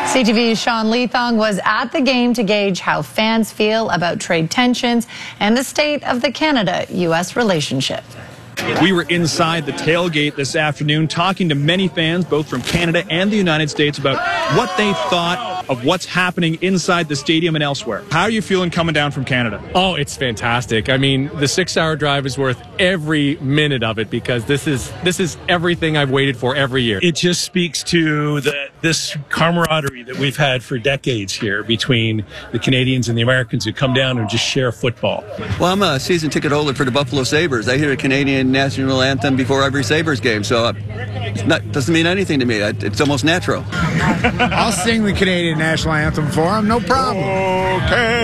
CTV's Sean Leathong was at the game to gauge how fans feel about trade tensions and the state of the Canada-U.S. relationship. We were inside the tailgate this afternoon talking to many fans, both from Canada and the United States, about what they thought of what's happening inside the stadium and elsewhere. How are you feeling coming down from Canada? Oh, it's fantastic. I mean, the 6-hour drive is worth every minute of it because this is everything I've waited for every year. It just speaks to this camaraderie that we've had for decades here between the Canadians and the Americans who come down and just share football. Well, I'm a season ticket holder for the Buffalo Sabres. I hear a Canadian national anthem before every Sabres game, so it doesn't mean anything to me. It's almost natural. I'll sing the Canadian national anthem for them, no problem. Oh,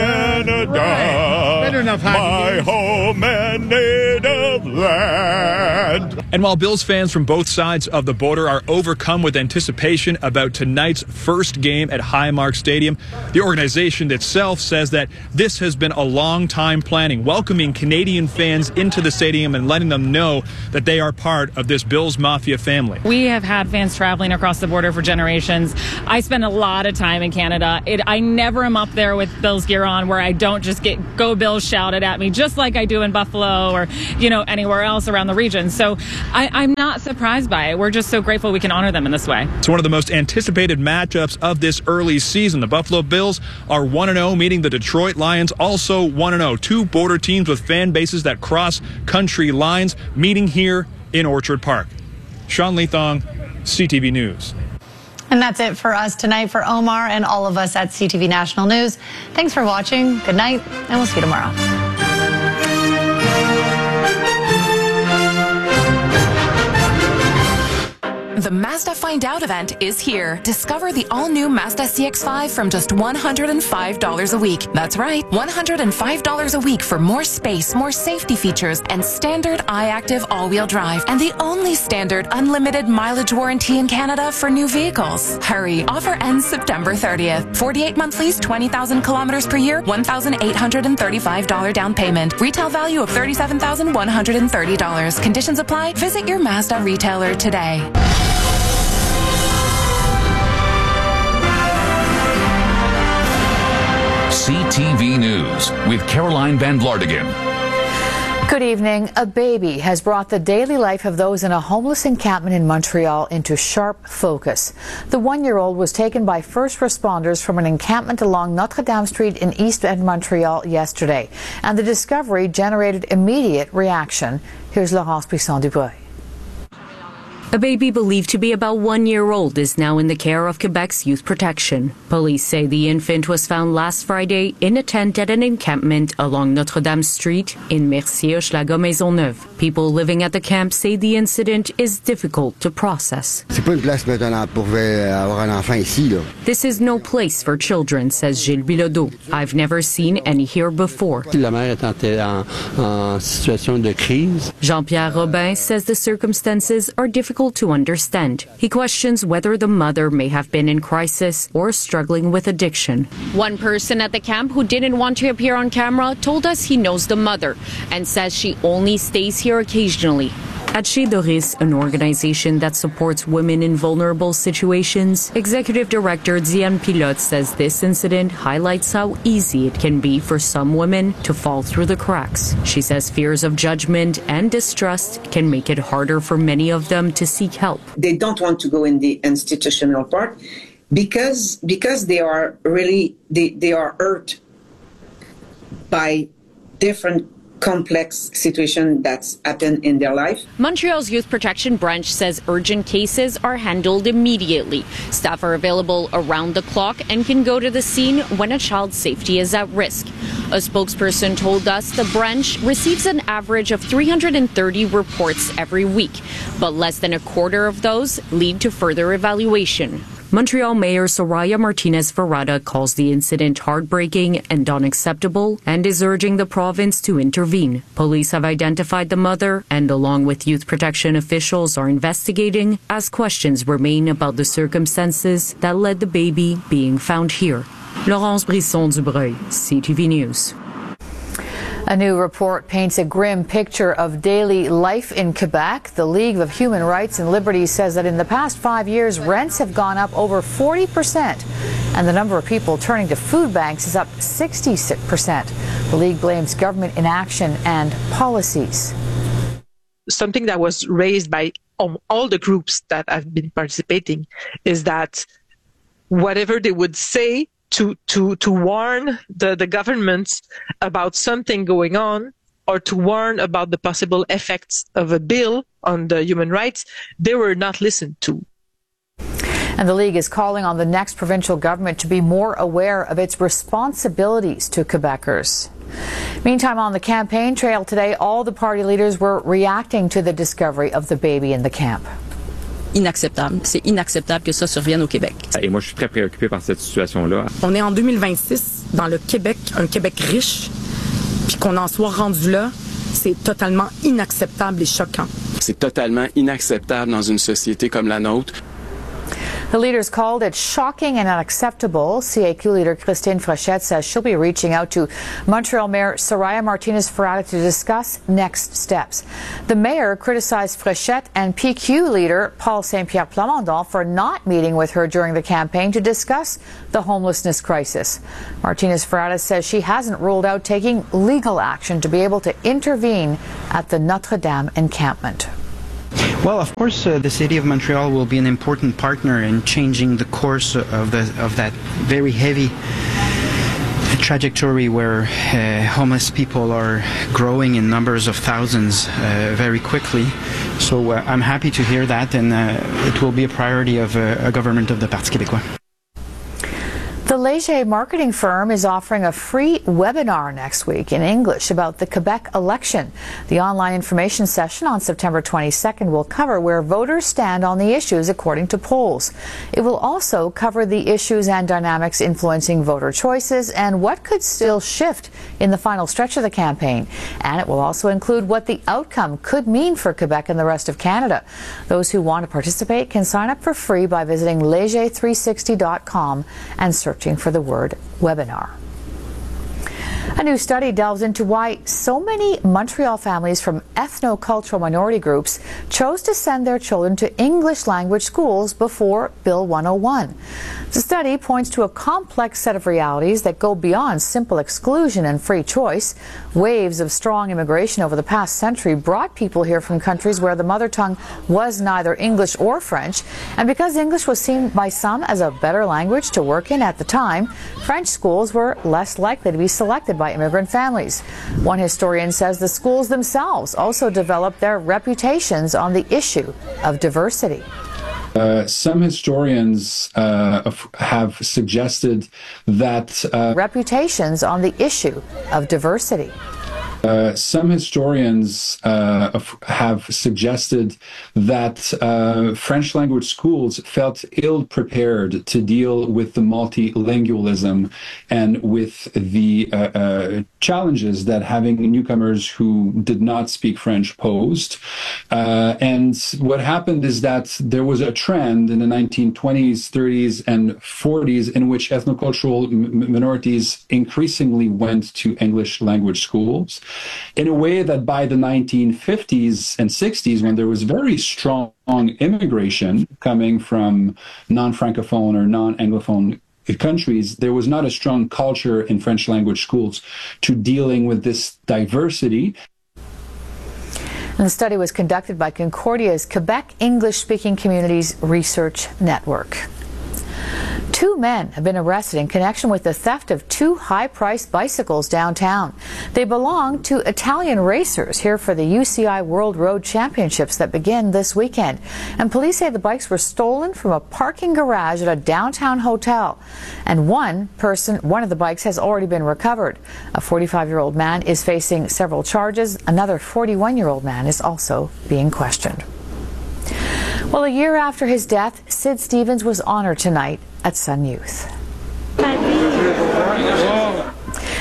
Canada, my home and native land. And while Bills fans from both sides of the border are overcome with anticipation about tonight's first game at Highmark Stadium, the organization itself says that this has been a long time planning, welcoming Canadian fans into the stadium and letting them know that they are part of this Bills Mafia family. We have had fans traveling across the border for generations. I spend a lot of time in Canada. I never am up there with Bills gear on where I don't just get "Go Bills" shouted at me, just like I do in Buffalo or, anywhere else around the region. So I'm not surprised by it. We're just so grateful we can honor them in this way. It's one of the most anticipated matchups of this early season. The Buffalo Bills are 1-0, meeting the Detroit Lions, also 1-0. Two border teams with fan bases that cross country lines, meeting here in Orchard Park. Sean Leathong, CTV News. And that's it for us tonight. For Omar and all of us at CTV National News, thanks for watching. Good night, and we'll see you tomorrow. The Mazda Find Out event is here. Discover the all-new Mazda CX-5 from just $105 a week. That's right, $105 a week for more space, more safety features, and standard iActive all-wheel drive. And the only standard unlimited mileage warranty in Canada for new vehicles. Hurry, offer ends September 30th. 48 monthlies, 20,000 kilometers per year, $1,835 down payment. Retail value of $37,130. Conditions apply. Visit your Mazda retailer today. CTV News with Caroline Van Vlartigan. Good evening. A baby has brought the daily life of those in a homeless encampment in Montreal into sharp focus. The 1-year-old was taken by first responders from an encampment along Notre Dame Street in East End, Montreal yesterday. And the discovery generated immediate reaction. Here's Laurence Brisson-Dubreuil. A baby believed to be about 1 year old is now in the care of Quebec's Youth Protection. Police say the infant was found last Friday in a tent at an encampment along Notre Dame Street in Mercier-Hochelaga-Maisonneuve. People living at the camp say the incident is difficult to process. This is no place for children, says Gilles Bilodeau. I've never seen any here before. Jean-Pierre Robin says the circumstances are difficult to understand. He questions whether the mother may have been in crisis or struggling with addiction. One person at the camp who didn't want to appear on camera told us he knows the mother and says she only stays here occasionally. At Chez Doris, an organization that supports women in vulnerable situations, Executive Director Diane Pilote says this incident highlights how easy it can be for some women to fall through the cracks. She says fears of judgment and distrust can make it harder for many of them to seek help. They don't want to go in the institutional part because they are really they are hurt by different complex situation that's happened in their life. Montreal's Youth Protection branch says urgent cases are handled immediately. Staff are available around the clock and can go to the scene when a child's safety is at risk. A spokesperson told us the branch receives an average of 330 reports every week, but less than a quarter of those lead to further evaluation. Montreal Mayor Soraya Martinez-Ferrada calls the incident heartbreaking and unacceptable and is urging the province to intervene. Police have identified the mother and, along with youth protection officials, are investigating as questions remain about the circumstances that led the baby being found here. Laurence Brisson-Dubreuil, CTV News. A new report paints a grim picture of daily life in Quebec. The League of Human Rights and Liberties says that in the past 5 years, rents have gone up over 40%, and the number of people turning to food banks is up 66%. The League blames government inaction and policies. Something that was raised by all the groups that have been participating is that whatever they would say to warn the governments about something going on, or to warn about the possible effects of a bill on the human rights, they were not listened to. And the League is calling on the next provincial government to be more aware of its responsibilities to Quebecers. Meantime, on the campaign trail today, all the party leaders were reacting to the discovery of the baby in the camp. Inacceptable. C'est inacceptable que ça survienne au Québec. Et moi, je suis très préoccupé par cette situation-là. On est en 2026 dans le Québec, un Québec riche, puis qu'on en soit rendu là, c'est totalement inacceptable et choquant. C'est totalement inacceptable dans une société comme la nôtre. The leaders called it shocking and unacceptable. CAQ leader Christine Frechette says she'll be reaching out to Montreal Mayor Soraya Martinez-Ferrada to discuss next steps. The mayor criticized Frechette and PQ leader Paul Saint-Pierre Plamondon for not meeting with her during the campaign to discuss the homelessness crisis. Martinez-Ferrada says she hasn't ruled out taking legal action to be able to intervene at the Notre Dame encampment. Well, of course, the City of Montreal will be an important partner in changing the course of that very heavy trajectory where homeless people are growing in numbers of thousands very quickly. So I'm happy to hear that, and it will be a priority of a government of the Parti québécois. The Léger marketing firm is offering a free webinar next week in English about the Quebec election. The online information session on September 22nd will cover where voters stand on the issues according to polls. It will also cover the issues and dynamics influencing voter choices and what could still shift in the final stretch of the campaign. And it will also include what the outcome could mean for Quebec and the rest of Canada. Those who want to participate can sign up for free by visiting leger360.com and searching for the word webinar. A new study delves into why so many Montreal families from ethno-cultural minority groups chose to send their children to English language schools before Bill 101. The study points to a complex set of realities that go beyond simple exclusion and free choice. Waves of strong immigration over the past century brought people here from countries where the mother tongue was neither English or French, and because English was seen by some as a better language to work in at the time, French schools were less likely to be selected by immigrant families. One historian says the schools themselves also developed their reputations on the issue of diversity. Some historians have suggested that reputations on the issue of diversity. Some historians have suggested that French language schools felt ill-prepared to deal with the multilingualism and with the challenges that having newcomers who did not speak French posed. And what happened is that there was a trend in the 1920s, 30s, and 40s in which ethnocultural minorities increasingly went to English language schools, in a way that by the 1950s and 60s, when there was very strong immigration coming from non-Francophone or non-Anglophone countries, there was not a strong culture in French language schools to dealing with this diversity. And the study was conducted by Concordia's Quebec English-Speaking Communities Research Network. 2 men have been arrested in connection with the theft of 2 high-priced bicycles downtown. They belong to Italian racers here for the UCI World Road Championships that begin this weekend. And police say the bikes were stolen from a parking garage at a downtown hotel. And one of the bikes has already been recovered. A 45-year-old man is facing several charges. Another 41-year-old man is also being questioned. Well, a year after his death, Sid Stevens was honored tonight at Sun Youth.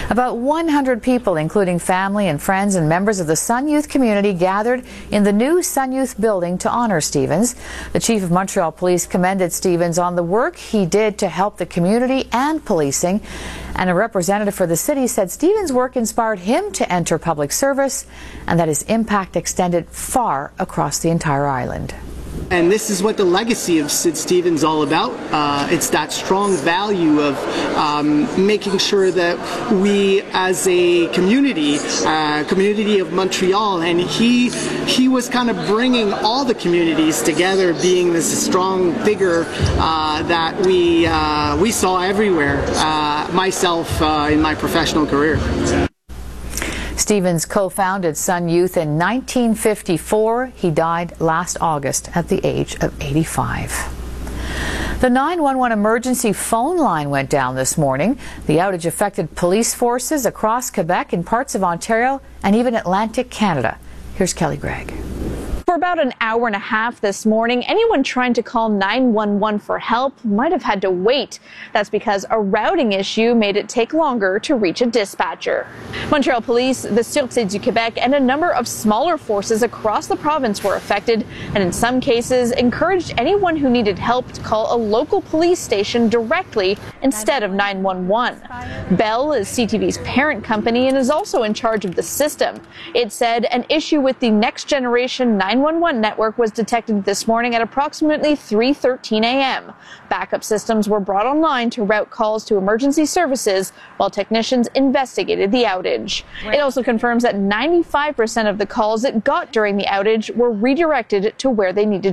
About 100 people, including family and friends and members of the Sun Youth community, gathered in the new Sun Youth building to honor Stevens. The chief of Montreal Police commended Stevens on the work he did to help the community and policing. And a representative for the city said Stevens' work inspired him to enter public service and that his impact extended far across the entire island. And this is what the legacy of Sid Stevens is all about. It's that strong value of making sure that we as a community of Montreal, and he was kind of bringing all the communities together, being this strong figure that we saw everywhere, myself in my professional career. Stevens co-founded Sun Youth in 1954. He died last August at the age of 85. The 911 emergency phone line went down this morning. The outage affected police forces across Quebec and parts of Ontario and even Atlantic Canada. Here's Kelly Gregg. For about an hour and a half this morning, anyone trying to call 911 for help might have had to wait. That's because a routing issue made it take longer to reach a dispatcher. Montreal Police, the Sûreté du Québec, and a number of smaller forces across the province were affected, and in some cases encouraged anyone who needed help to call a local police station directly instead of 911. Bell is CTV's parent company and is also in charge of the system. It said an issue with the next generation 911 network was detected this morning at approximately 3:13 a.m. Backup systems were brought online to route calls to emergency services while technicians investigated the outage. It also confirms that 95% of the calls it got during the outage were redirected to where they needed